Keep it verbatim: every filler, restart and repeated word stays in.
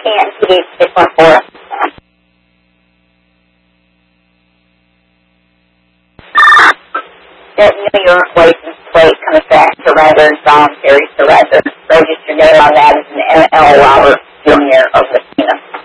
Canton P D six one four. That New York license plate comes back surrender, voluntary surrender. Registered name on that is an N L Robert Junior of Messina.